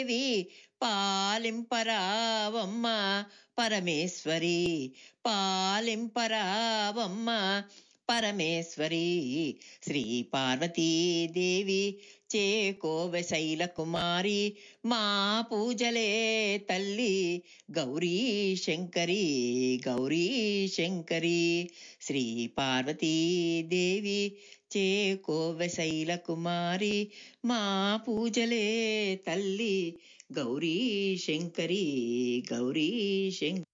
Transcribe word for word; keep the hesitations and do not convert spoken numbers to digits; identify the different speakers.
Speaker 1: దేవి పాలింపరావమ్మ పరమేశ్వరి, పాలింపరావమ్మ పరమేశ్వరి. శ్రీ పార్వతీదేవి చేకోవె శైల కుమారి, మా పూజలే తల్లి గౌరీ శంకరి, గౌరీ శంకరి. శ్రీ పార్వతీదేవి చేకోవె శైల కుమారి, మా పూజలే తల్లి గౌరీ శంకరి, గౌరీ శంకరి.